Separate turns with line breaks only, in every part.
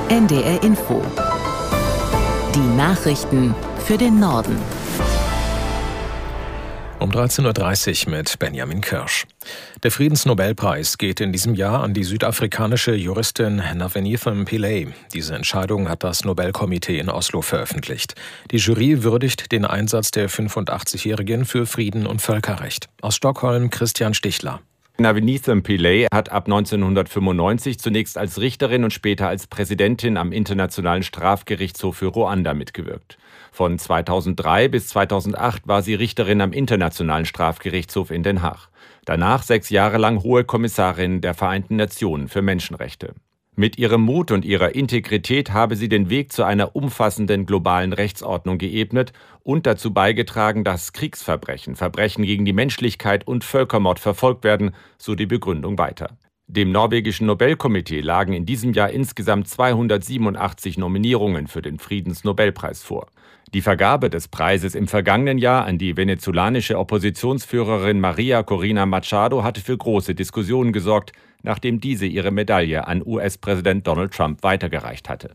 NDR Info. Die Nachrichten für den Norden.
Um 13.30 Uhr mit Benjamin Kirsch. Der Friedensnobelpreis geht in diesem Jahr an die südafrikanische Juristin Nondiwe Pillay. Diese Entscheidung hat das Nobelkomitee in Oslo veröffentlicht. Die Jury würdigt den Einsatz der 85-Jährigen für Frieden und Völkerrecht. Aus Stockholm Christian Stichler.
Nondiwe Pillay hat ab 1995 zunächst als Richterin und später als Präsidentin am Internationalen Strafgerichtshof für Ruanda mitgewirkt. Von 2003 bis 2008 war sie Richterin am Internationalen Strafgerichtshof in Den Haag. Danach 6 Jahre lang Hohe Kommissarin der Vereinten Nationen für Menschenrechte. Mit ihrem Mut und ihrer Integrität habe sie den Weg zu einer umfassenden globalen Rechtsordnung geebnet und dazu beigetragen, dass Kriegsverbrechen, Verbrechen gegen die Menschlichkeit und Völkermord verfolgt werden, so die Begründung weiter. Dem norwegischen Nobelkomitee lagen in diesem Jahr insgesamt 287 Nominierungen für den Friedensnobelpreis vor. Die Vergabe des Preises im vergangenen Jahr an die venezolanische Oppositionsführerin Maria Corina Machado hatte für große Diskussionen gesorgt, nachdem diese ihre Medaille an US-Präsident Donald Trump weitergereicht hatte.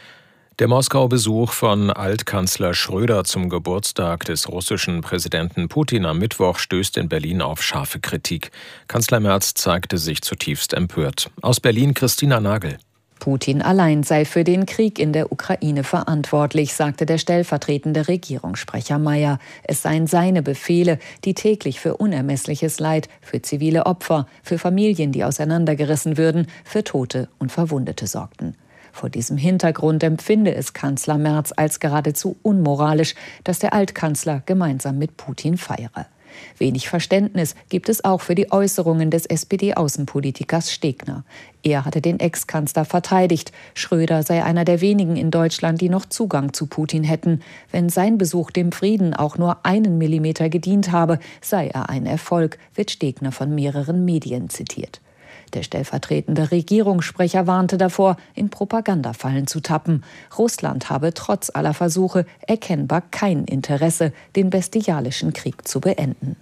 Der Moskau-Besuch von Altkanzler Schröder zum Geburtstag des russischen Präsidenten Putin am Mittwoch stößt in Berlin auf scharfe Kritik. Kanzler Merz zeigte sich zutiefst empört. Aus Berlin Christina Nagel.
Putin allein sei für den Krieg in der Ukraine verantwortlich, sagte der stellvertretende Regierungssprecher Mayer. Es seien seine Befehle, die täglich für unermessliches Leid, für zivile Opfer, für Familien, die auseinandergerissen würden, für Tote und Verwundete sorgten. Vor diesem Hintergrund empfinde es Kanzler Merz als geradezu unmoralisch, dass der Altkanzler gemeinsam mit Putin feiere. Wenig Verständnis gibt es auch für die Äußerungen des SPD-Außenpolitikers Stegner. Er hatte den Ex-Kanzler verteidigt. Schröder sei einer der wenigen in Deutschland, die noch Zugang zu Putin hätten. Wenn sein Besuch dem Frieden auch nur 1 Millimeter gedient habe, sei er ein Erfolg, wird Stegner von mehreren Medien zitiert. Der stellvertretende Regierungssprecher warnte davor, in Propagandafallen zu tappen. Russland habe trotz aller Versuche erkennbar kein Interesse, den bestialischen Krieg zu beenden.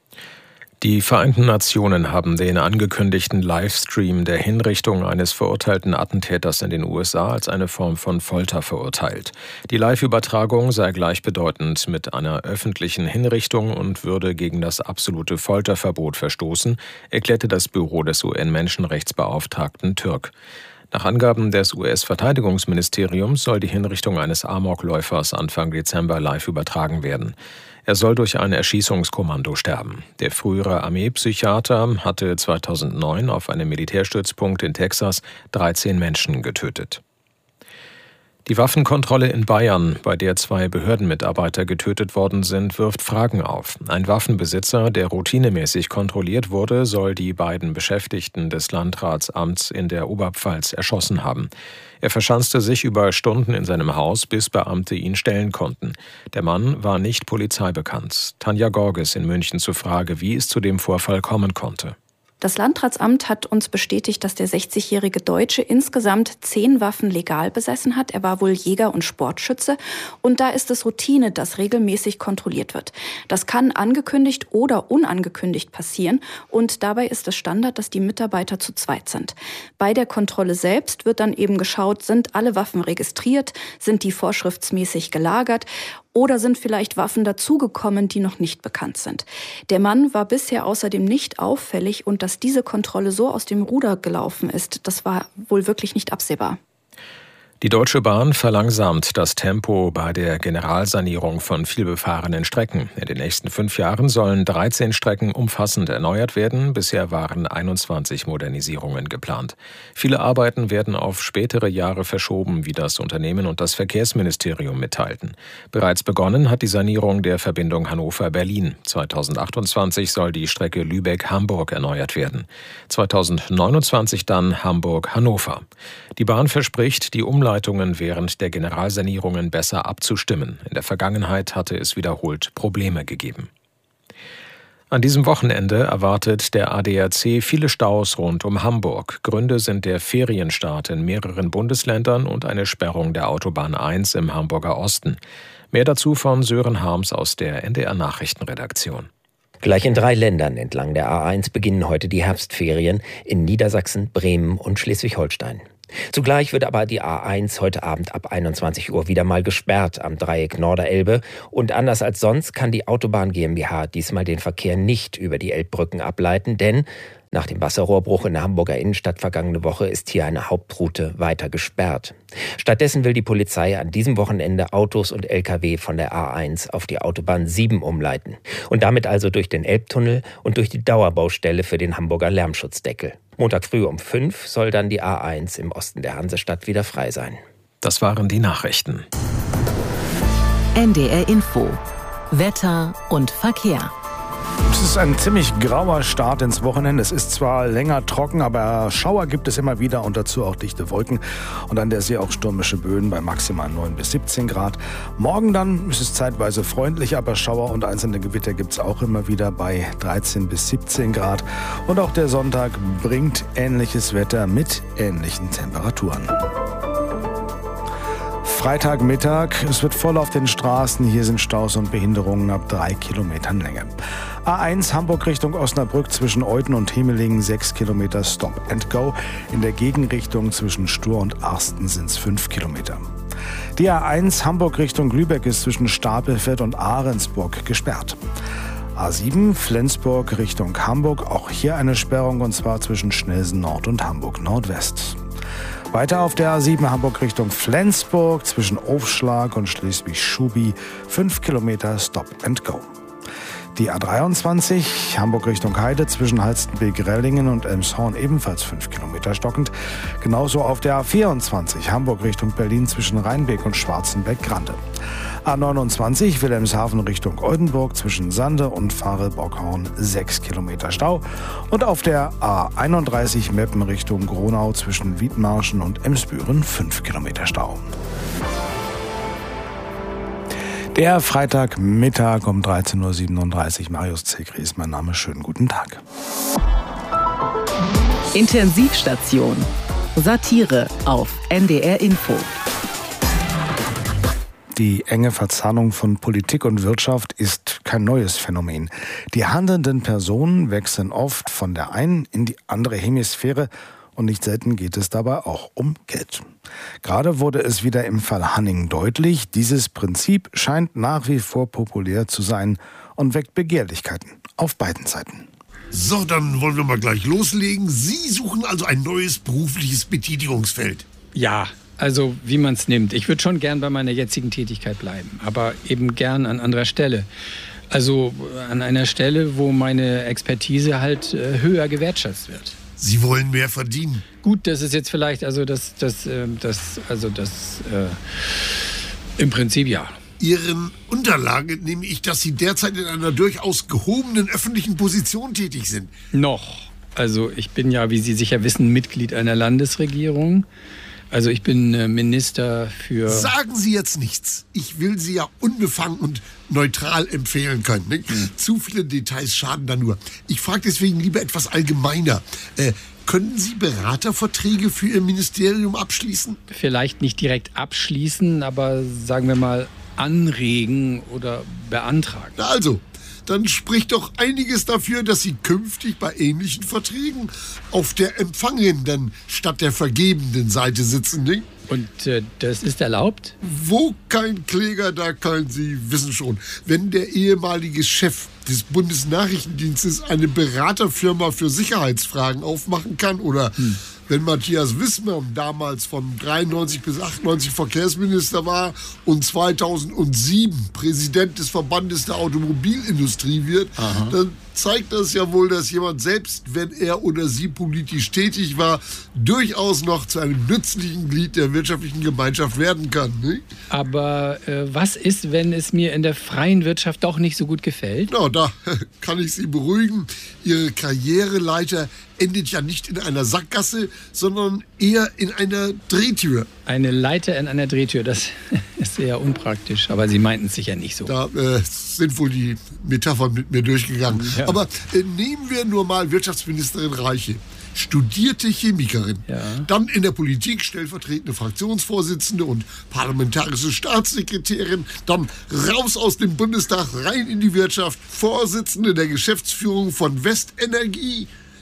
Die Vereinten Nationen haben den angekündigten Livestream der Hinrichtung eines verurteilten Attentäters in den USA als eine Form von Folter verurteilt. Die Live-Übertragung sei gleichbedeutend mit einer öffentlichen Hinrichtung und würde gegen das absolute Folterverbot verstoßen, erklärte das Büro des UN-Menschenrechtsbeauftragten Türk. Nach Angaben des US-Verteidigungsministeriums soll die Hinrichtung eines Amokläufers Anfang Dezember live übertragen werden. Er soll durch ein Erschießungskommando sterben. Der frühere Armeepsychiater hatte 2009 auf einem Militärstützpunkt in Texas 13 Menschen getötet. Die Waffenkontrolle in Bayern, bei der 2 Behördenmitarbeiter getötet worden sind, wirft Fragen auf. Ein Waffenbesitzer, der routinemäßig kontrolliert wurde, soll die beiden Beschäftigten des Landratsamts in der Oberpfalz erschossen haben. Er verschanzte sich über Stunden in seinem Haus, bis Beamte ihn stellen konnten. Der Mann war nicht polizeibekannt. Tanja Gorges in München zur Frage, wie es zu dem Vorfall kommen konnte.
Das Landratsamt hat uns bestätigt, dass der 60-jährige Deutsche insgesamt 10 Waffen legal besessen hat. Er war wohl Jäger und Sportschütze. Und da ist es Routine, dass regelmäßig kontrolliert wird. Das kann angekündigt oder unangekündigt passieren. Und dabei ist es Standard, dass die Mitarbeiter zu zweit sind. Bei der Kontrolle selbst wird dann eben geschaut, sind alle Waffen registriert, sind die vorschriftsmäßig gelagert oder sind vielleicht Waffen dazugekommen, die noch nicht bekannt sind. Der Mann war bisher außerdem nicht auffällig und dass diese Kontrolle so aus dem Ruder gelaufen ist, das war wohl wirklich nicht absehbar.
Die Deutsche Bahn verlangsamt das Tempo bei der Generalsanierung von vielbefahrenen Strecken. In den nächsten 5 Jahren sollen 13 Strecken umfassend erneuert werden. Bisher waren 21 Modernisierungen geplant. Viele Arbeiten werden auf spätere Jahre verschoben, wie das Unternehmen und das Verkehrsministerium mitteilten. Bereits begonnen hat die Sanierung der Verbindung Hannover-Berlin. 2028 soll die Strecke Lübeck-Hamburg erneuert werden. 2029 dann Hamburg-Hannover. Die Bahn verspricht, die Umleitungen während der Generalsanierungen besser abzustimmen. In der Vergangenheit hatte es wiederholt Probleme gegeben. An diesem Wochenende erwartet der ADAC viele Staus rund um Hamburg. Gründe sind der Ferienstart in mehreren Bundesländern und eine Sperrung der Autobahn 1 im Hamburger Osten. Mehr dazu von Sören Harms aus der NDR-Nachrichtenredaktion.
Gleich in 3 Ländern entlang der A1 beginnen heute die Herbstferien, in Niedersachsen, Bremen und Schleswig-Holstein. Zugleich wird aber die A1 heute Abend ab 21 Uhr wieder mal gesperrt am Dreieck Norderelbe. Und anders als sonst kann die Autobahn GmbH diesmal den Verkehr nicht über die Elbbrücken ableiten, denn nach dem Wasserrohrbruch in der Hamburger Innenstadt vergangene Woche ist hier eine Hauptroute weiter gesperrt. Stattdessen will die Polizei an diesem Wochenende Autos und Lkw von der A1 auf die Autobahn 7 umleiten. Und damit also durch den Elbtunnel und durch die Dauerbaustelle für den Hamburger Lärmschutzdeckel. Montag früh um 5 soll dann die A1 im Osten der Hansestadt wieder frei sein.
Das waren die Nachrichten.
NDR Info. Wetter und Verkehr.
Es ist ein ziemlich grauer Start ins Wochenende. Es ist zwar länger trocken, aber Schauer gibt es immer wieder und dazu auch dichte Wolken. Und an der See auch stürmische Böen bei maximal 9 bis 17 Grad. Morgen dann ist es zeitweise freundlich, aber Schauer und einzelne Gewitter gibt es auch immer wieder bei 13 bis 17 Grad. Und auch der Sonntag bringt ähnliches Wetter mit ähnlichen Temperaturen. Freitagmittag, es wird voll auf den Straßen. Hier sind Staus und Behinderungen ab 3 Kilometern Länge. A1 Hamburg Richtung Osnabrück zwischen Euthen und Hemelingen 6 Kilometer Stop and Go. In der Gegenrichtung zwischen Stur und Arsten sind es 5 Kilometer. Die A1 Hamburg Richtung Lübeck ist zwischen Stapelfeld und Ahrensburg gesperrt. A7 Flensburg Richtung Hamburg, auch hier eine Sperrung und zwar zwischen Schnelsen Nord und Hamburg Nordwest. Weiter auf der A7 Hamburg Richtung Flensburg zwischen Aufschlag und Schleswig-Schubi 5 Kilometer Stop and Go. Die A23 Hamburg Richtung Heide zwischen Halstenbek-Rellingen und Elmshorn ebenfalls 5 Kilometer stockend. Genauso auf der A24 Hamburg Richtung Berlin zwischen Rheinbeck und Schwarzenbeck-Grande. A29 Wilhelmshaven Richtung Oldenburg zwischen Sande und Farel-Bockhorn 6 Kilometer Stau. Und auf der A31 Meppen Richtung Gronau zwischen Wiedmarschen und Emsbüren 5 Kilometer Stau. Der Freitagmittag um 13.37 Uhr. Marius Zekri ist mein Name. Schönen guten Tag.
Intensivstation. Satire auf NDR Info.
Die enge Verzahnung von Politik und Wirtschaft ist kein neues Phänomen. Die handelnden Personen wechseln oft von der einen in die andere Hemisphäre und nicht selten geht es dabei auch um Geld. Gerade wurde es wieder im Fall Hanning deutlich, dieses Prinzip scheint nach wie vor populär zu sein und weckt Begehrlichkeiten auf beiden Seiten.
So, dann wollen wir mal gleich loslegen. Sie suchen also ein neues berufliches Betätigungsfeld.
Ja, also wie man es nimmt. Ich würde schon gern bei meiner jetzigen Tätigkeit bleiben, aber eben gern an anderer Stelle. Also an einer Stelle, wo meine Expertise halt höher gewertschätzt wird.
Sie wollen mehr verdienen.
Gut, das ist jetzt vielleicht, im Prinzip ja.
Ihren Unterlagen entnehme ich, dass Sie derzeit in einer durchaus gehobenen öffentlichen Position tätig sind.
Noch. Also ich bin ja, wie Sie sicher wissen, Mitglied einer Landesregierung. Also ich bin Minister für...
Sagen Sie jetzt nichts. Ich will Sie ja unbefangen und neutral empfehlen können. Ne? Zu viele Details schaden da nur. Ich frage deswegen lieber etwas allgemeiner. Können Sie Beraterverträge für Ihr Ministerium abschließen?
Vielleicht nicht direkt abschließen, aber sagen wir mal anregen oder beantragen.
Na also, dann spricht doch einiges dafür, dass Sie künftig bei ähnlichen Verträgen auf der empfangenden statt der vergebenden Seite sitzen. Ne?
Und das ist erlaubt?
Wo kein Kläger, da kein Sie wissen schon. Wenn der ehemalige Chef des Bundesnachrichtendienstes eine Beraterfirma für Sicherheitsfragen aufmachen kann oder wenn Matthias Wissmann damals von 93 bis 98 Verkehrsminister war und 2007 Präsident des Verbandes der Automobilindustrie wird, dann zeigt das ja wohl, dass jemand selbst, wenn er oder sie politisch tätig war, durchaus noch zu einem nützlichen Glied der wirtschaftlichen Gemeinschaft werden kann. Ne?
Aber was ist, wenn es mir in der freien Wirtschaft doch nicht so gut gefällt?
Na, da kann ich Sie beruhigen. Ihre Karriereleiter endet ja nicht in einer Sackgasse, sondern eher in einer Drehtür.
Eine Leiter in einer Drehtür, das ist eher unpraktisch. Aber Sie meinten es sicher nicht so.
Da sind wohl die Metaphern mit mir durchgegangen. Ja. Aber nehmen wir nur mal Wirtschaftsministerin Reiche. Studierte Chemikerin, dann in der Politik stellvertretende Fraktionsvorsitzende und parlamentarische Staatssekretärin, dann raus aus dem Bundestag, rein in die Wirtschaft, Vorsitzende der Geschäftsführung von Westenergie.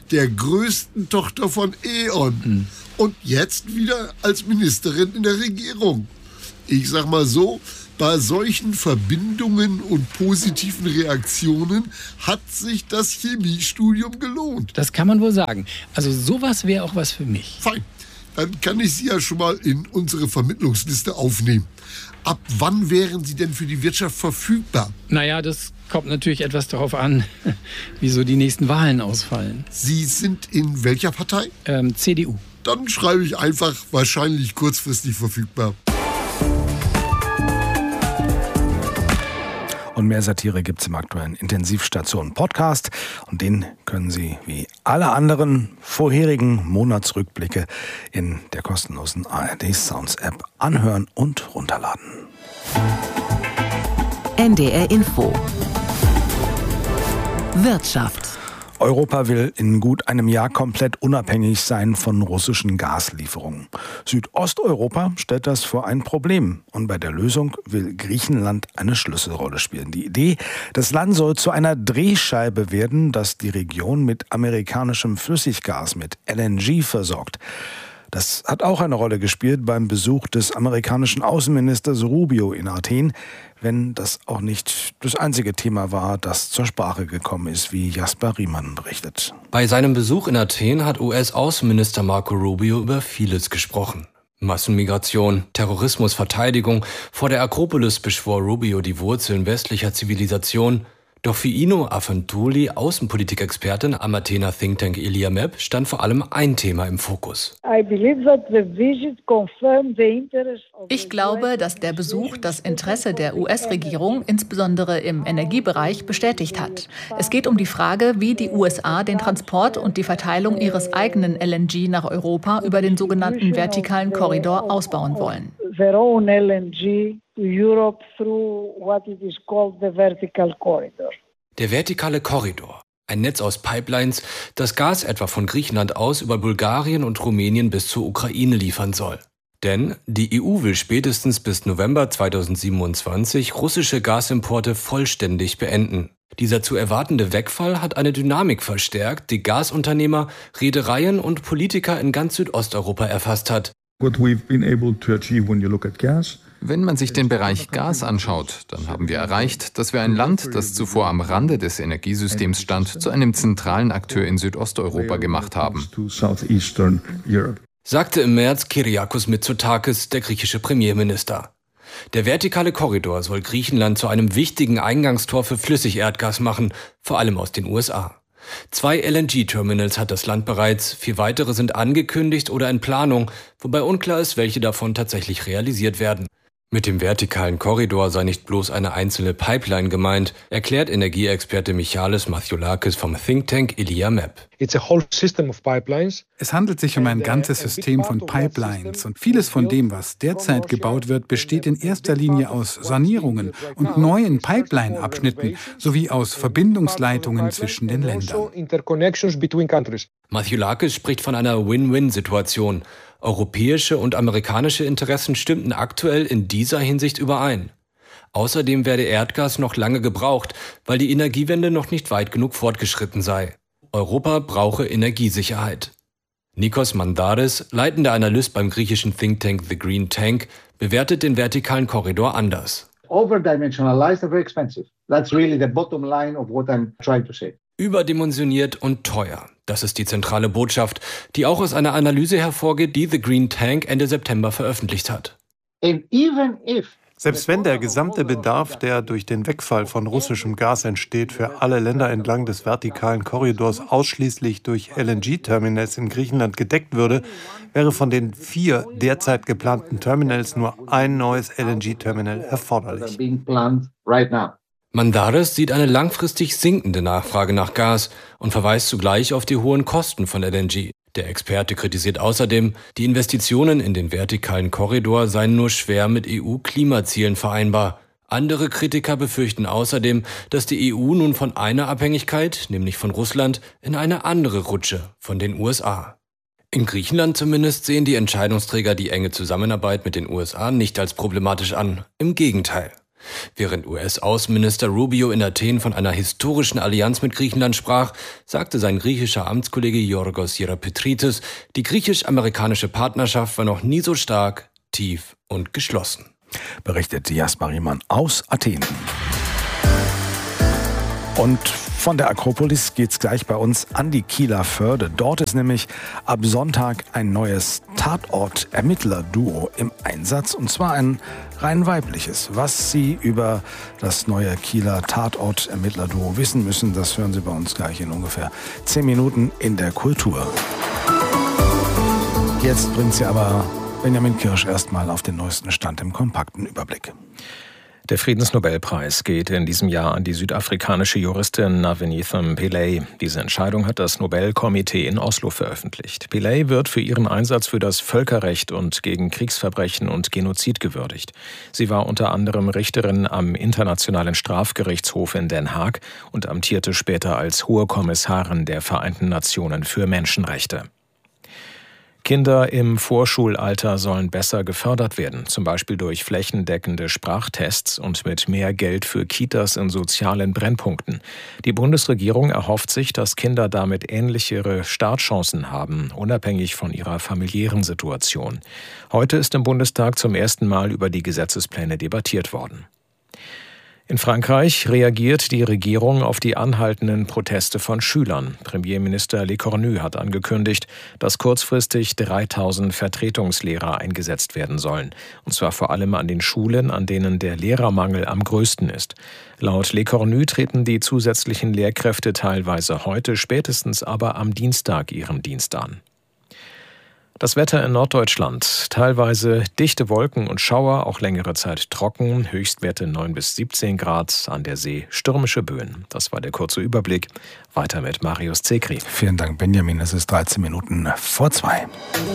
der größten Tochter von E.ON. Und jetzt wieder als Ministerin in der Regierung. Ich sag mal so, bei solchen Verbindungen und positiven Reaktionen hat sich das Chemiestudium gelohnt.
Das kann man wohl sagen. Also sowas wäre auch was für mich.
Fein. Dann kann ich Sie ja schon mal in unsere Vermittlungsliste aufnehmen. Ab wann wären Sie denn für die Wirtschaft verfügbar?
Naja, das kommt natürlich etwas darauf an, wie so die nächsten Wahlen ausfallen.
Sie sind in welcher Partei?
CDU.
Dann schreibe ich einfach wahrscheinlich kurzfristig verfügbar.
Und mehr Satire gibt's im aktuellen Intensivstation-Podcast. Und den können Sie wie alle anderen vorherigen Monatsrückblicke in der kostenlosen ARD Sounds App anhören und runterladen.
NDR Info. Wirtschaft.
Europa will in gut einem Jahr komplett unabhängig sein von russischen Gaslieferungen. Südosteuropa stellt das vor ein Problem. Und bei der Lösung will Griechenland eine Schlüsselrolle spielen. Die Idee, das Land soll zu einer Drehscheibe werden, das die Region mit amerikanischem Flüssiggas, mit LNG versorgt. Das hat auch eine Rolle gespielt beim Besuch des amerikanischen Außenministers Rubio in Athen, wenn das auch nicht das einzige Thema war, das zur Sprache gekommen ist, wie Jasper Riemann berichtet.
Bei seinem Besuch in Athen hat US-Außenminister Marco Rubio über vieles gesprochen. Massenmigration, Terrorismus, Verteidigung. Vor der Akropolis beschwor Rubio die Wurzeln westlicher Zivilisation. Doch für Ino Afantouli, Außenpolitikexpertin am Athener Think Tank Iliamep, stand vor allem ein Thema im Fokus.
Ich glaube, dass der Besuch das Interesse der US-Regierung insbesondere im Energiebereich bestätigt hat. Es geht um die Frage, wie die USA den Transport und die Verteilung ihres eigenen LNG nach Europa über den sogenannten vertikalen Korridor ausbauen wollen.
Der vertikale Korridor, ein Netz aus Pipelines, das Gas etwa von Griechenland aus über Bulgarien und Rumänien bis zur Ukraine liefern soll. Denn die EU will spätestens bis November 2027 russische Gasimporte vollständig beenden. Dieser zu erwartende Wegfall hat eine Dynamik verstärkt, die Gasunternehmer, Reedereien und Politiker in ganz Südosteuropa erfasst hat.
Wenn man sich den Bereich Gas anschaut, dann haben wir erreicht, dass wir ein Land, das zuvor am Rande des Energiesystems stand, zu einem zentralen Akteur in Südosteuropa gemacht haben.
Sagte im März Kyriakos Mitsotakis, der griechische Premierminister. Der vertikale Korridor soll Griechenland zu einem wichtigen Eingangstor für Flüssigerdgas machen, vor allem aus den USA. 2 LNG-Terminals hat das Land bereits, 4 weitere sind angekündigt oder in Planung, wobei unklar ist, welche davon tatsächlich realisiert werden. Mit dem vertikalen Korridor sei nicht bloß eine einzelne Pipeline gemeint, erklärt Energieexperte Michalis Mathiolakis vom Think Tank Iliamep.
Es handelt sich um ein ganzes System von Pipelines und vieles von dem, was derzeit gebaut wird, besteht in erster Linie aus Sanierungen und neuen Pipeline-Abschnitten sowie aus Verbindungsleitungen zwischen den Ländern.
Mathiolakis spricht von einer Win-Win-Situation. Europäische und amerikanische Interessen stimmten aktuell in dieser Hinsicht überein. Außerdem werde Erdgas noch lange gebraucht, weil die Energiewende noch nicht weit genug fortgeschritten sei. Europa brauche Energiesicherheit. Nikos Mandaris, leitender Analyst beim griechischen Think Tank The Green Tank, bewertet den vertikalen Korridor anders. Überdimensioniert und teuer. Das ist die zentrale Botschaft, die auch aus einer Analyse hervorgeht, die The Green Tank Ende September veröffentlicht hat.
Selbst wenn der gesamte Bedarf, der durch den Wegfall von russischem Gas entsteht, für alle Länder entlang des vertikalen Korridors ausschließlich durch LNG-Terminals in Griechenland gedeckt würde, wäre von den 4 derzeit geplanten Terminals nur ein neues LNG-Terminal erforderlich.
Mandaris sieht eine langfristig sinkende Nachfrage nach Gas und verweist zugleich auf die hohen Kosten von LNG. Der Experte kritisiert außerdem, die Investitionen in den vertikalen Korridor seien nur schwer mit EU-Klimazielen vereinbar. Andere Kritiker befürchten außerdem, dass die EU nun von einer Abhängigkeit, nämlich von Russland, in eine andere rutsche, von den USA. In Griechenland zumindest sehen die Entscheidungsträger die enge Zusammenarbeit mit den USA nicht als problematisch an. Im Gegenteil. Während US-Außenminister Rubio in Athen von einer historischen Allianz mit Griechenland sprach, sagte sein griechischer Amtskollege Yorgos Hierapetridis, die griechisch-amerikanische Partnerschaft war noch nie so stark, tief und geschlossen.
Berichtet Jasper Riemann aus Athen. Und von der Akropolis geht's gleich bei uns an die Kieler Förde. Dort ist nämlich ab Sonntag ein neues Tatort-Ermittler-Duo im Einsatz, und zwar ein rein weibliches. Was Sie über das neue Kieler Tatort-Ermittler-Duo wissen müssen, das hören Sie bei uns gleich in ungefähr 10 Minuten in der Kultur. Jetzt bringt Sie aber Benjamin Kirsch erstmal auf den neuesten Stand im kompakten Überblick.
Der Friedensnobelpreis geht in diesem Jahr an die südafrikanische Juristin Navenithem Pillay. Diese Entscheidung hat das Nobelkomitee in Oslo veröffentlicht. Pillay wird für ihren Einsatz für das Völkerrecht und gegen Kriegsverbrechen und Genozid gewürdigt. Sie war unter anderem Richterin am Internationalen Strafgerichtshof in Den Haag und amtierte später als Hohe Kommissarin der Vereinten Nationen für Menschenrechte. Kinder im Vorschulalter sollen besser gefördert werden, zum Beispiel durch flächendeckende Sprachtests und mit mehr Geld für Kitas in sozialen Brennpunkten. Die Bundesregierung erhofft sich, dass Kinder damit ähnlichere Startchancen haben, unabhängig von ihrer familiären Situation. Heute ist im Bundestag zum ersten Mal über die Gesetzespläne debattiert worden. In Frankreich reagiert die Regierung auf die anhaltenden Proteste von Schülern. Premierminister Lecornu hat angekündigt, dass kurzfristig 3000 Vertretungslehrer eingesetzt werden sollen. Und zwar vor allem an den Schulen, an denen der Lehrermangel am größten ist. Laut Lecornu treten die zusätzlichen Lehrkräfte teilweise heute, spätestens aber am Dienstag ihren Dienst an. Das Wetter in Norddeutschland. Teilweise dichte Wolken und Schauer, auch längere Zeit trocken, Höchstwerte 9 bis 17 Grad, an der See stürmische Böen. Das war der kurze Überblick. Weiter mit Marius Zekri.
Vielen Dank, Benjamin. Es ist 13 Minuten vor 2.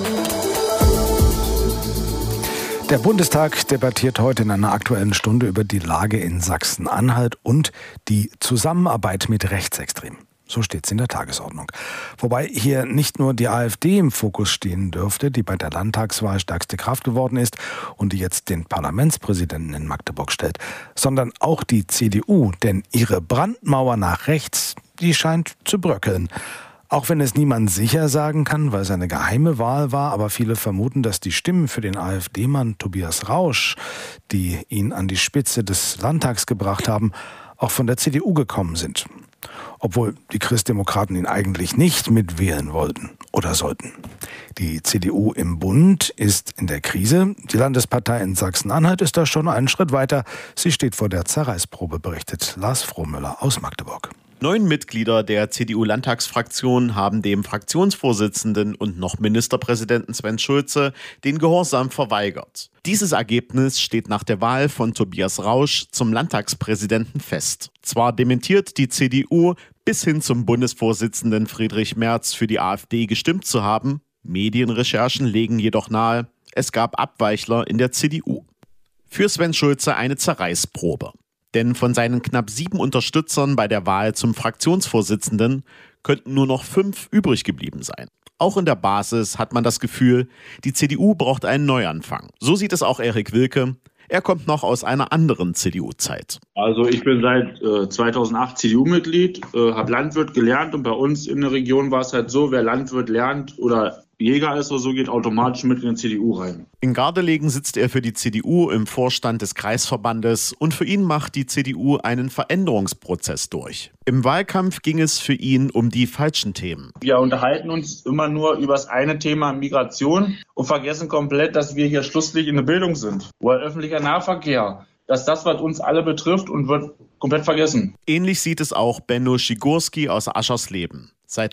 Der Bundestag debattiert heute in einer Aktuellen Stunde über die Lage in Sachsen-Anhalt und die Zusammenarbeit mit Rechtsextremen. So steht es in der Tagesordnung. Wobei hier nicht nur die AfD im Fokus stehen dürfte, die bei der Landtagswahl stärkste Kraft geworden ist und die jetzt den Parlamentspräsidenten in Magdeburg stellt, sondern auch die CDU, denn ihre Brandmauer nach rechts, die scheint zu bröckeln. Auch wenn es niemand sicher sagen kann, weil es eine geheime Wahl war, aber viele vermuten, dass die Stimmen für den AfD-Mann Tobias Rausch, die ihn an die Spitze des Landtags gebracht haben, auch von der CDU gekommen sind. Obwohl die Christdemokraten ihn eigentlich nicht mitwählen wollten oder sollten. Die CDU im Bund ist in der Krise. Die Landespartei in Sachsen-Anhalt ist da schon einen Schritt weiter. Sie steht vor der Zerreißprobe, berichtet Lars Frohmüller aus Magdeburg.
9 Mitglieder der CDU-Landtagsfraktion haben dem Fraktionsvorsitzenden und noch Ministerpräsidenten Sven Schulze den Gehorsam verweigert. Dieses Ergebnis steht nach der Wahl von Tobias Rausch zum Landtagspräsidenten fest. Zwar dementiert die CDU bis hin zum Bundesvorsitzenden Friedrich Merz für die AfD gestimmt zu haben, Medienrecherchen legen jedoch nahe, es gab Abweichler in der CDU. Für Sven Schulze eine Zerreißprobe. Denn von seinen knapp 7 Unterstützern bei der Wahl zum Fraktionsvorsitzenden könnten nur noch 5 übrig geblieben sein. Auch in der Basis hat man das Gefühl, die CDU braucht einen Neuanfang. So sieht es auch Erik Wilke. Er kommt noch aus einer anderen CDU-Zeit.
Also ich bin seit 2008 CDU-Mitglied, habe Landwirt gelernt und bei uns in der Region war es halt so, wer Landwirt lernt oder Jäger ist oder so, geht automatisch mit in die CDU rein.
In Gardelegen sitzt er für die CDU im Vorstand des Kreisverbandes und für ihn macht die CDU einen Veränderungsprozess durch. Im Wahlkampf ging es für ihn um die falschen Themen.
Wir unterhalten uns immer nur über das eine Thema Migration und vergessen komplett, dass wir hier schlusslich in der Bildung sind. Oder öffentlicher Nahverkehr. Dass das, was uns alle betrifft und wird komplett vergessen.
Ähnlich sieht es auch Benno Schigurski aus Aschersleben. Seit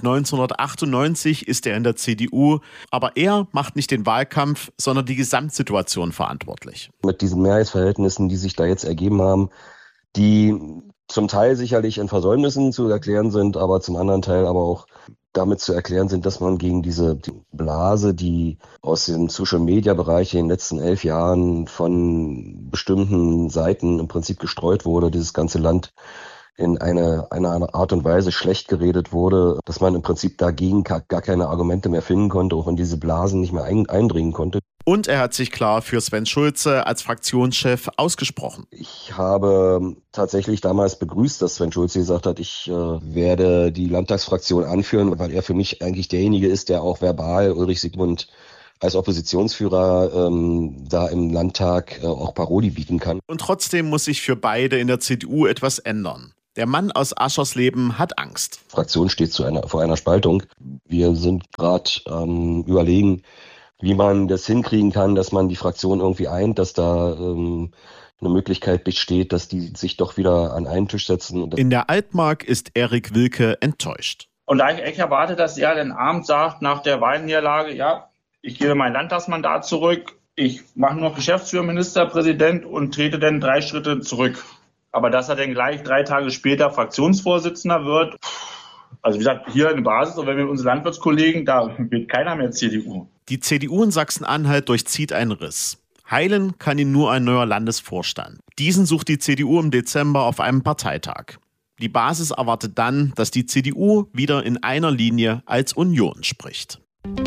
1998 ist er in der CDU, aber er macht nicht den Wahlkampf, sondern die Gesamtsituation verantwortlich.
Mit diesen Mehrheitsverhältnissen, die sich da jetzt ergeben haben, die zum Teil sicherlich in Versäumnissen zu erklären sind, aber zum anderen Teil aber auch damit zu erklären sind, dass man gegen diese Blase, die aus dem Social-Media-Bereich in den letzten 11 Jahren von bestimmten Seiten im Prinzip gestreut wurde, dieses ganze Land in eine Art und Weise schlecht geredet wurde, dass man im Prinzip dagegen gar keine Argumente mehr finden konnte, auch in diese Blasen nicht mehr eindringen konnte.
Und er hat sich klar für Sven Schulze als Fraktionschef ausgesprochen.
Ich habe tatsächlich damals begrüßt, dass Sven Schulze gesagt hat, ich werde die Landtagsfraktion anführen, weil er für mich eigentlich derjenige ist, der auch verbal Ulrich Siegmund als Oppositionsführer da im Landtag auch Paroli bieten kann.
Und trotzdem muss sich für beide in der CDU etwas ändern. Der Mann aus Aschersleben hat Angst.
Die Fraktion steht vor einer Spaltung. Wir sind gerade überlegen, wie man das hinkriegen kann, dass man die Fraktion irgendwie eint, dass da eine Möglichkeit besteht, dass die sich doch wieder an einen Tisch setzen.
In der Altmark ist Erik Wilke enttäuscht.
Und da ich echt erwarte, dass er den Abend sagt, nach der Wahlniederlage, ja, ich gebe mein Landtagsmandat zurück, ich mache nur Geschäftsführer, Ministerpräsident und trete dann 3 Schritte zurück. Aber dass er dann gleich 3 Tage später Fraktionsvorsitzender wird, also wie gesagt, hier in der Basis, und wenn wir unsere Landwirtskollegen, da wird keiner mehr CDU.
Die CDU in Sachsen-Anhalt durchzieht einen Riss. Heilen kann ihn nur ein neuer Landesvorstand. Diesen sucht die CDU im Dezember auf einem Parteitag. Die Basis erwartet dann, dass die CDU wieder in einer Linie als Union spricht.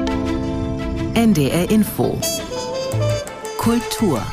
NDR Info. Kultur.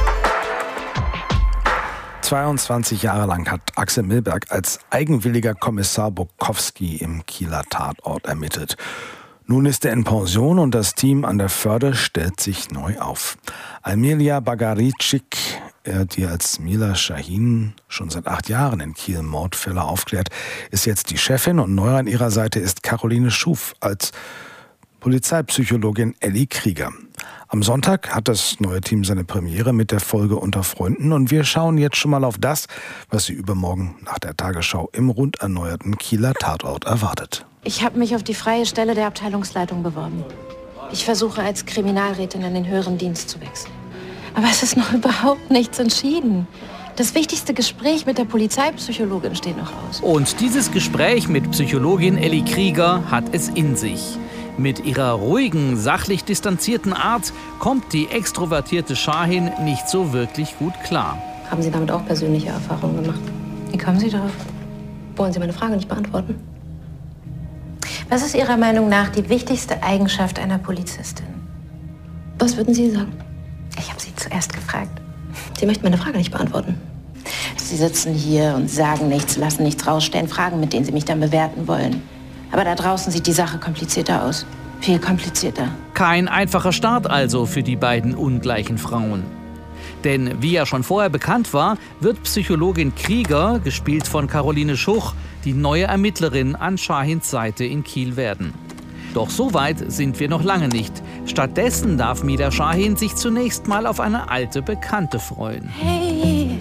22 Jahre lang hat Axel Milberg als eigenwilliger Kommissar Bukowski im Kieler Tatort ermittelt. Nun ist er in Pension und das Team an der Förde stellt sich neu auf. Almelia Bagaricic, die als Mila Shahin schon seit 8 Jahren in Kiel Mordfälle aufklärt, ist jetzt die Chefin und neu an ihrer Seite ist Caroline Schuf als Polizeipsychologin Elli Krieger. Am Sonntag hat das neue Team seine Premiere mit der Folge Unter Freunden und wir schauen jetzt schon mal auf das, was Sie übermorgen nach der Tagesschau im rund erneuerten Kieler Tatort erwartet.
Ich habe mich auf die freie Stelle der Abteilungsleitung beworben. Ich versuche als Kriminalrätin in den höheren Dienst zu wechseln. Aber es ist noch überhaupt nichts entschieden. Das wichtigste Gespräch mit der Polizeipsychologin steht noch aus.
Und dieses Gespräch mit Psychologin Elli Krieger hat es in sich. Mit ihrer ruhigen, sachlich distanzierten Art kommt die extrovertierte Shahin nicht so wirklich gut klar.
Haben Sie damit auch persönliche Erfahrungen gemacht? Wie kommen Sie darauf? Wollen Sie meine Frage nicht beantworten? Was ist Ihrer Meinung nach die wichtigste Eigenschaft einer Polizistin? Was würden Sie sagen? Ich habe Sie zuerst gefragt. Sie möchten meine Frage nicht beantworten. Sie sitzen hier und sagen nichts, lassen nichts rausstellen, Fragen, mit denen Sie mich dann bewerten wollen. Aber da draußen sieht die Sache komplizierter aus. Viel komplizierter.
Kein einfacher Start also für die beiden ungleichen Frauen. Denn wie ja schon vorher bekannt war, wird Psychologin Krieger, gespielt von Caroline Schuch, die neue Ermittlerin an Shahins Seite in Kiel werden. Doch so weit sind wir noch lange nicht. Stattdessen darf Mida Shahin sich zunächst mal auf eine alte Bekannte freuen.
Hey!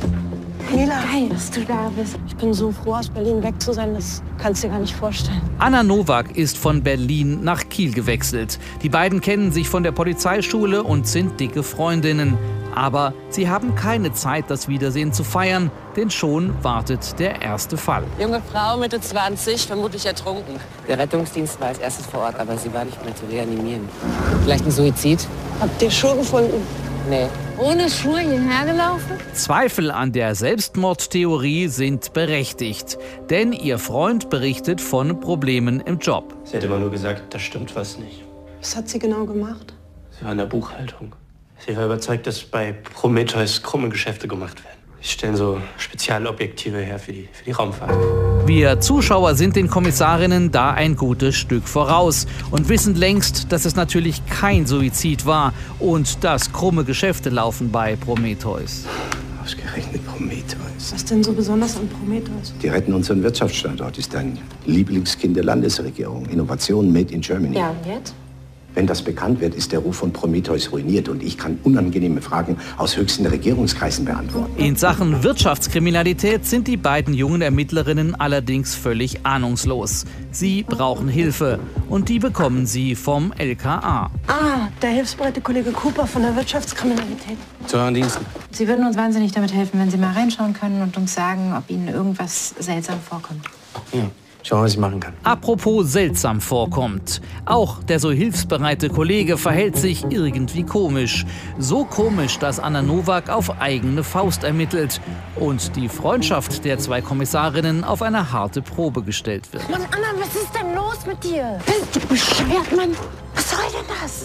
Mila, geil, dass du da bist. Ich bin so froh, aus Berlin weg zu sein, das kannst du dir gar nicht vorstellen.
Anna Nowak ist von Berlin nach Kiel gewechselt. Die beiden kennen sich von der Polizeischule und sind dicke Freundinnen. Aber sie haben keine Zeit, das Wiedersehen zu feiern, denn schon wartet der erste Fall.
Junge Frau, Mitte 20, vermutlich ertrunken.
Der Rettungsdienst war als erstes vor Ort, aber sie war nicht mehr zu reanimieren. Vielleicht ein Suizid?
Habt ihr Schuhe gefunden?
Nee.
Ohne Schuhe hierher gelaufen?
Zweifel an der Selbstmordtheorie sind berechtigt. Denn ihr Freund berichtet von Problemen im Job.
Sie hat immer nur gesagt, da stimmt was nicht.
Was hat sie genau gemacht?
Sie war in der Buchhaltung. Sie war überzeugt, dass bei Prometheus krumme Geschäfte gemacht werden. Sie stellen so Spezialobjektive her für die Raumfahrt.
Wir Zuschauer sind den Kommissarinnen da ein gutes Stück voraus und wissen längst, dass es natürlich kein Suizid war und dass krumme Geschäfte laufen bei Prometheus.
Ausgerechnet Prometheus.
Was denn so besonders an Prometheus?
Die retten unseren Wirtschaftsstandort, ist ein Lieblingskind der Landesregierung. Innovation made in Germany.
Ja, und jetzt?
Wenn das bekannt wird, ist der Ruf von Prometheus ruiniert und ich kann unangenehme Fragen aus höchsten Regierungskreisen beantworten.
In Sachen Wirtschaftskriminalität sind die beiden jungen Ermittlerinnen allerdings völlig ahnungslos. Sie brauchen Hilfe und die bekommen sie vom LKA.
Ah, der hilfsbereite Kollege Cooper von der Wirtschaftskriminalität.
Zu euren Diensten.
Sie würden uns wahnsinnig damit helfen, wenn Sie mal reinschauen können und uns sagen, ob Ihnen irgendwas seltsam vorkommt.
Ja. Schauen, was ich machen kann.
Apropos seltsam vorkommt. Auch der so hilfsbereite Kollege verhält sich irgendwie komisch. So komisch, dass Anna Nowak auf eigene Faust ermittelt und die Freundschaft der zwei Kommissarinnen auf eine harte Probe gestellt wird.
Mann, Anna, was ist denn los mit dir? Bist du bescheuert, Mann? Was soll denn das?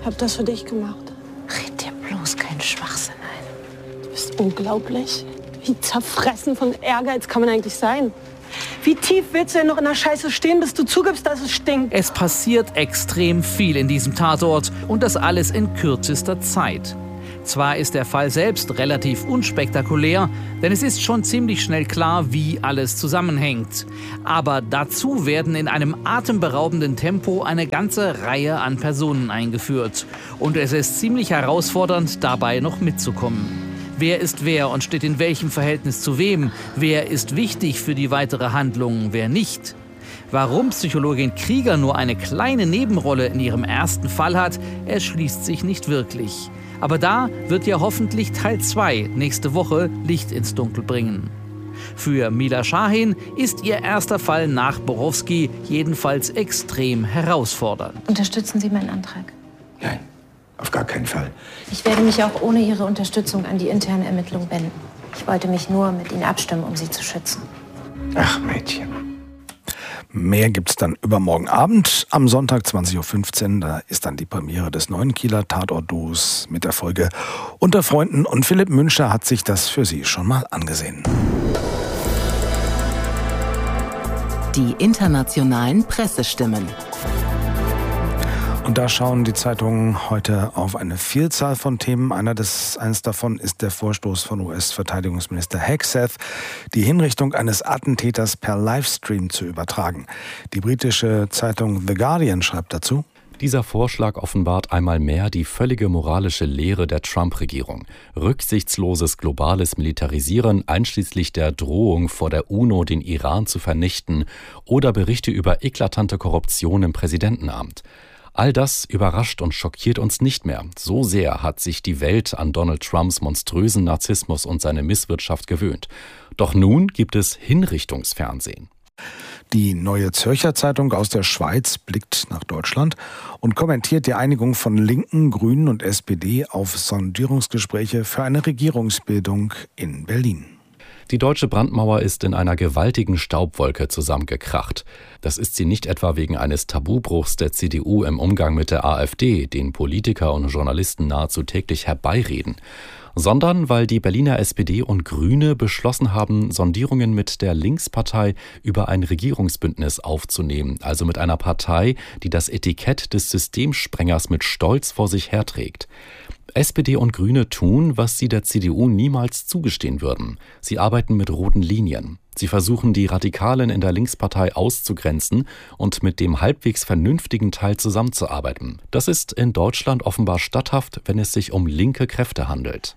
Hab das für dich gemacht.
Red dir bloß keinen Schwachsinn ein.
Du bist unglaublich. Wie zerfressen von Ehrgeiz kann man eigentlich sein? Wie tief willst du denn noch in der Scheiße stehen, bis du zugibst, dass es stinkt?
Es passiert extrem viel in diesem Tatort und das alles in kürzester Zeit. Zwar ist der Fall selbst relativ unspektakulär, denn es ist schon ziemlich schnell klar, wie alles zusammenhängt. Aber dazu werden in einem atemberaubenden Tempo eine ganze Reihe an Personen eingeführt. Und es ist ziemlich herausfordernd, dabei noch mitzukommen. Wer ist wer und steht in welchem Verhältnis zu wem? Wer ist wichtig für die weitere Handlung, wer nicht? Warum Psychologin Krieger nur eine kleine Nebenrolle in ihrem ersten Fall hat, erschließt sich nicht wirklich. Aber da wird ja hoffentlich Teil 2 nächste Woche Licht ins Dunkel bringen. Für Mila Shahin ist ihr erster Fall nach Borowski jedenfalls extrem herausfordernd.
Unterstützen Sie meinen Antrag?
Nein, auf gar keinen Fall.
Ich werde mich auch ohne Ihre Unterstützung an die interne Ermittlung wenden. Ich wollte mich nur mit Ihnen abstimmen, um Sie zu schützen.
Ach, Mädchen.
Mehr gibt's dann übermorgen Abend. Am Sonntag 20.15 Uhr, da ist dann die Premiere des neuen Kieler Tatort-Duos mit der Folge Unter Freunden. Und Philipp Münster hat sich das für Sie schon mal angesehen.
Die internationalen Pressestimmen.
Und da schauen die Zeitungen heute auf eine Vielzahl von Themen. Eines davon ist der Vorstoß von US-Verteidigungsminister Hegseth, die Hinrichtung eines Attentäters per Livestream zu übertragen. Die britische Zeitung The Guardian schreibt dazu:
Dieser Vorschlag offenbart einmal mehr die völlige moralische Lehre der Trump-Regierung. Rücksichtsloses globales Militarisieren, einschließlich der Drohung vor der UNO, den Iran zu vernichten, oder Berichte über eklatante Korruption im Präsidentenamt. All das überrascht und schockiert uns nicht mehr. So sehr hat sich die Welt an Donald Trumps monströsen Narzissmus und seine Misswirtschaft gewöhnt. Doch nun gibt es Hinrichtungsfernsehen.
Die Neue Zürcher Zeitung aus der Schweiz blickt nach Deutschland und kommentiert die Einigung von Linken, Grünen und SPD auf Sondierungsgespräche für eine Regierungsbildung in Berlin.
Die deutsche Brandmauer ist in einer gewaltigen Staubwolke zusammengekracht. Das ist sie nicht etwa wegen eines Tabubruchs der CDU im Umgang mit der AfD, den Politiker und Journalisten nahezu täglich herbeireden, sondern weil die Berliner SPD und Grüne beschlossen haben, Sondierungen mit der Linkspartei über ein Regierungsbündnis aufzunehmen, also mit einer Partei, die das Etikett des Systemsprengers mit Stolz vor sich herträgt. SPD und Grüne tun, was sie der CDU niemals zugestehen würden. Sie arbeiten mit roten Linien. Sie versuchen, die Radikalen in der Linkspartei auszugrenzen und mit dem halbwegs vernünftigen Teil zusammenzuarbeiten. Das ist in Deutschland offenbar statthaft, wenn es sich um linke Kräfte handelt.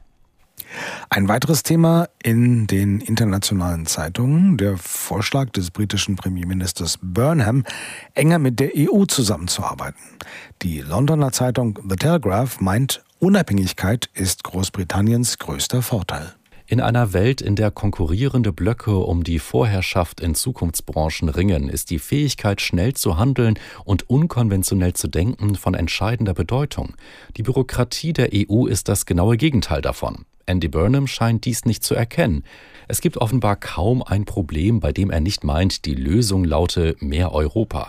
Ein weiteres Thema in den internationalen Zeitungen: der Vorschlag des britischen Premierministers Burnham, enger mit der EU zusammenzuarbeiten. Die Londoner Zeitung The Telegraph meint, Unabhängigkeit ist Großbritanniens größter Vorteil.
In einer Welt, in der konkurrierende Blöcke um die Vorherrschaft in Zukunftsbranchen ringen, ist die Fähigkeit, schnell zu handeln und unkonventionell zu denken, von entscheidender Bedeutung. Die Bürokratie der EU ist das genaue Gegenteil davon. Andy Burnham scheint dies nicht zu erkennen. Es gibt offenbar kaum ein Problem, bei dem er nicht meint, die Lösung laute mehr Europa.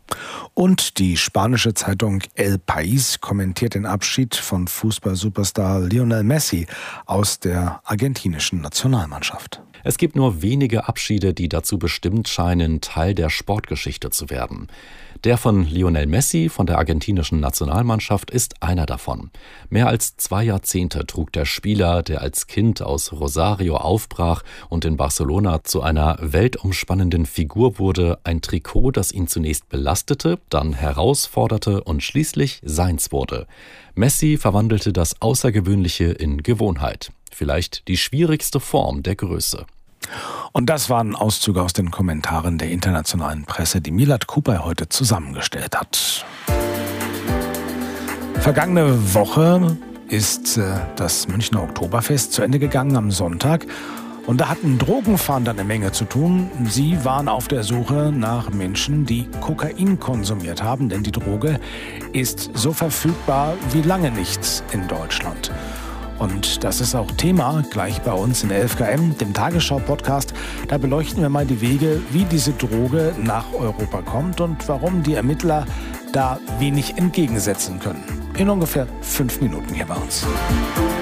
Und die spanische Zeitung El País kommentiert den Abschied von Fußball-Superstar Lionel Messi aus der argentinischen Nationalmannschaft.
Es gibt nur wenige Abschiede, die dazu bestimmt scheinen, Teil der Sportgeschichte zu werden. Der von Lionel Messi von der argentinischen Nationalmannschaft ist einer davon. Mehr als 2 Jahrzehnte trug der Spieler, der als Kind aus Rosario aufbrach und in Barcelona zu einer weltumspannenden Figur wurde, ein Trikot, das ihn zunächst belastete, dann herausforderte und schließlich seins wurde. Messi verwandelte das Außergewöhnliche in Gewohnheit. Vielleicht die schwierigste Form der Größe.
Und das waren Auszüge aus den Kommentaren der internationalen Presse, die Milad Kupay heute zusammengestellt hat. Vergangene Woche ist das Münchner Oktoberfest zu Ende gegangen am Sonntag. Und da hatten Drogenfahnder eine Menge zu tun. Sie waren auf der Suche nach Menschen, die Kokain konsumiert haben, denn die Droge ist so verfügbar wie lange nicht in Deutschland. Und das ist auch Thema gleich bei uns in der 11KM, dem Tagesschau-Podcast. Da beleuchten wir mal die Wege, wie diese Droge nach Europa kommt und warum die Ermittler da wenig entgegensetzen können. in ungefähr 5 Minuten hier bei uns.